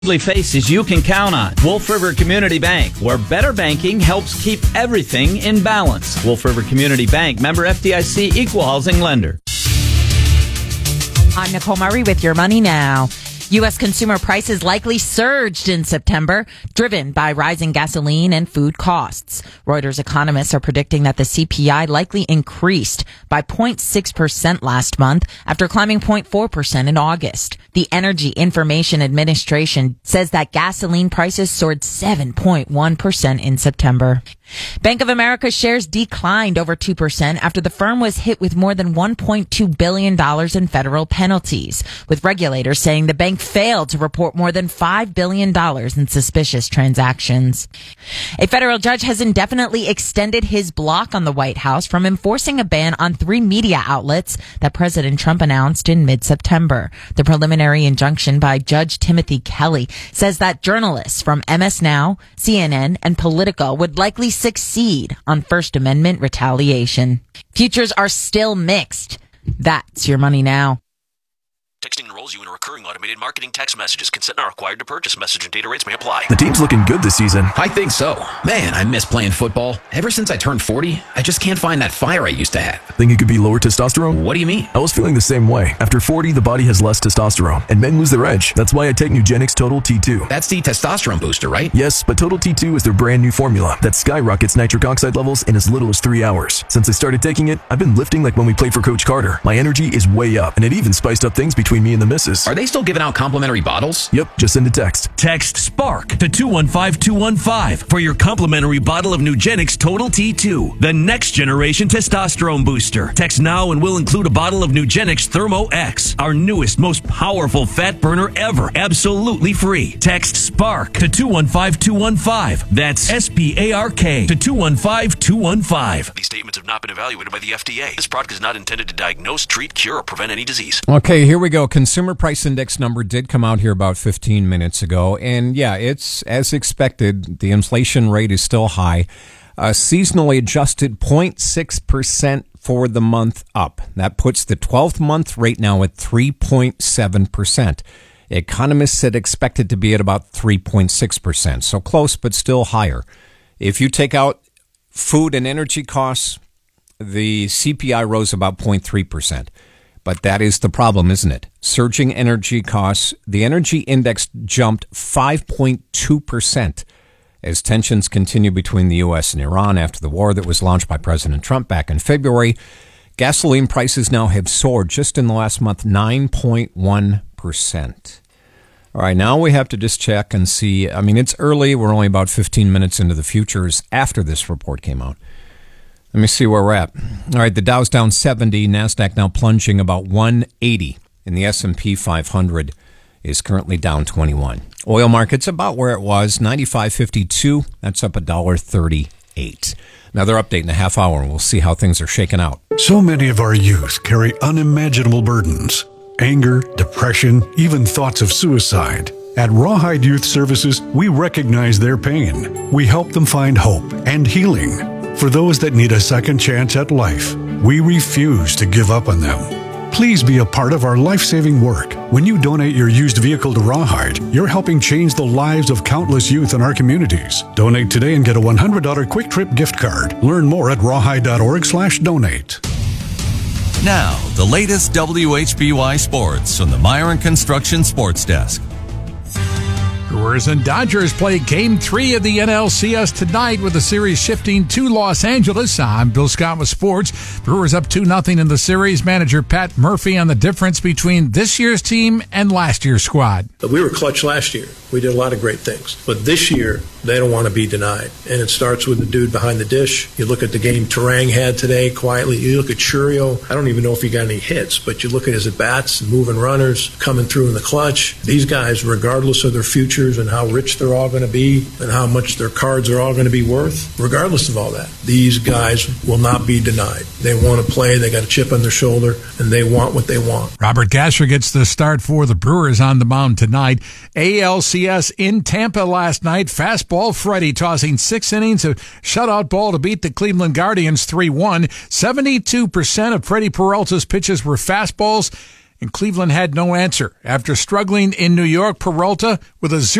faces you can count on. Wolf River Community Bank, where better banking helps keep everything in balance. Wolf River Community Bank, member FDIC, equal housing lender. I'm Nicole Murray with Your Money Now. U.S. consumer prices likely surged in September, driven by rising gasoline and food costs. Reuters economists are predicting that the CPI likely increased by 0.6% last month after climbing 0.4% in August. The Energy Information Administration says that gasoline prices soared 7.1% in September. Bank of America shares declined over 2% after the firm was hit with more than $1.2 billion in federal penalties, with regulators saying the bank failed to report more than $5 billion in suspicious transactions. A federal judge has indefinitely extended his block on the White House from enforcing a ban on 3 media outlets that President Trump announced in mid-September. The preliminary injunction by Judge Timothy Kelly says that journalists from MS Now, CNN, and Politico would likely succeed on First Amendment retaliation. Futures are still mixed. That's Your Money Now. Texting enrolls you in a recurring automated marketing text messages. Consent not required to purchase. Message and data rates may apply. The team's looking good this season. I think so. Man, I miss playing football. Ever since I turned 40, I just can't find that fire I used to have. Think it could be lower testosterone? What do you mean? I was feeling the same way. After 40, the body has less testosterone, and men lose their edge. That's why I take Nugenix Total T2. That's the testosterone booster, right? Yes, but Total T2 is their brand new formula that skyrockets nitric oxide levels in as little as 3 hours. Since I started taking it, I've been lifting like when we played for Coach Carter. My energy is way up, and it even spiced up things between me and the missus. Are they still giving out complimentary bottles? Yep, just send a text. Text SPARK to 215-215 for your complimentary bottle of Nugenix Total T2, the next generation testosterone booster. Text now and we'll include a bottle of Nugenix Thermo X, our newest, most powerful fat burner ever, absolutely free. Text SPARK to 215-215. That's SPARK to 215-215. These statements have not been evaluated by the FDA. This product is not intended to diagnose, treat, cure, or prevent any disease. Okay, here we go. Consumer Price Index number did come out here about 15 minutes ago. And yeah, it's as expected. The inflation rate is still high. Seasonally adjusted 0.6% for the month up. That puts the 12th month rate now at 3.7%. Economists said expected to be at about 3.6%. So close, but still higher. If you take out food and energy costs, the CPI rose about 0.3%. But that is the problem, isn't it? Surging energy costs. The energy index jumped 5.2% as tensions continue between the U.S. and Iran after the war that was launched by President Trump back in February. Gasoline prices now have soared just in the last month, 9.1%. All right, now we have to just check and see. I mean, it's early. We're only about 15 minutes into the futures after this report came out. Let me see where we're at. All right, the Dow's down 70, NASDAQ now plunging about 180, and the S&P 500 is currently down 21. Oil market's about where it was, 95.52. That's up $1.38. Another update in a half hour, and we'll see how things are shaking out. So many of our youth carry unimaginable burdens. Anger, depression, even thoughts of suicide. At Rawhide Youth Services, we recognize their pain. We help them find hope and healing. For those that need a second chance at life, we refuse to give up on them. Please be a part of our life-saving work. When you donate your used vehicle to Rawhide, you're helping change the lives of countless youth in our communities. Donate today and get a $100 Quick Trip gift card. Learn more at rawhide.org/donate. Now, the latest WHBY sports from the Myron Construction Sports Desk. Brewers and Dodgers play Game 3 of the NLCS tonight with the series shifting to Los Angeles. I'm Bill Scott with sports. Brewers up 2-0 in the series. Manager Pat Murphy on the difference between this year's team and last year's squad. We were clutch last year. We did a lot of great things. But this year, they don't want to be denied. And it starts with the dude behind the dish. You look at the game Terang had today quietly. You look at Churio. I don't even know if he got any hits, but you look at his at-bats, moving runners, coming through in the clutch. These guys, regardless of their futures and how rich they're all going to be and how much their cards are all going to be worth, regardless of all that, these guys will not be denied. They want to play. They got a chip on their shoulder, and they want what they want. Robert Gasser gets the start for the Brewers on the mound tonight. ALCS in Tampa last night. Fastball Freddie tossing 6 innings of shutout ball to beat the Cleveland Guardians 3-1. 72% of Freddie Peralta's pitches were fastballs. and Cleveland had no answer. After struggling in New York, Peralta with a